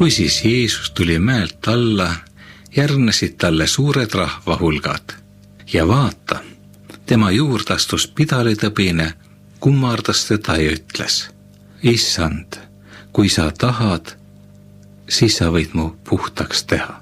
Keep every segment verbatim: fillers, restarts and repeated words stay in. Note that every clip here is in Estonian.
Kui siis Jeesus tuli mäelt alla, järgnesid talle suured rahvahulgad ja vaata, tema juurde astus pidalitõbine, kummardas teda ja ütles: Issand, kui sa tahad, siis sa võid mu puhtaks teha.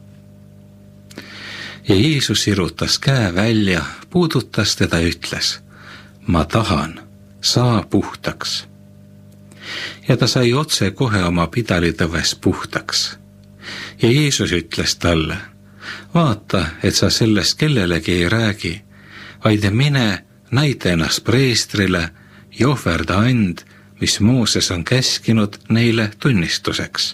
Ja Jeesus sirutas käe välja, puudutas teda ja ütles: ma tahan, saa puhtaks. Ja ta sai otse kohe oma pidalitõves puhtaks. Ja Jeesus ütles talle: vaata, et sa sellest kellelegi ei räägi, vaid mine, näita ennast preestrile ja ohverda and, mis Mooses on käskinud neile tunnistuseks.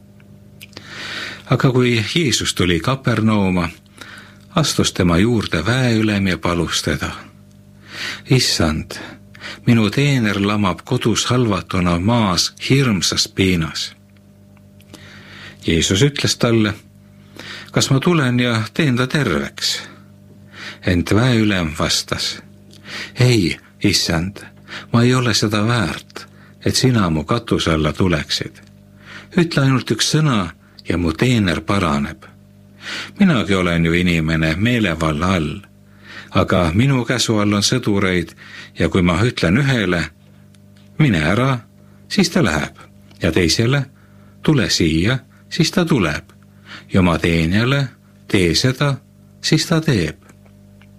Aga kui Jeesus tuli Kapernauma, astus tema juurde väeülem ja palus teda: Issand, minu teener lamab kodus halvatuna maas hirmsas piinas. Jeesus ütles talle: kas ma tulen ja teen ta terveks? Ent väeülem vastas: ei, issand, ma ei ole seda väärt, et sina mu katuse alla tuleksid. Ütle ainult üks sõna ja mu teener paraneb. Minagi olen ju inimene meelevalla all, aga minu käsu all on sõdureid ja kui ma ütlen ühele, mine ära, siis ta läheb, ja teisele, tule siia, siis ta tuleb, ja oma teenjale, tee seda, siis ta teeb.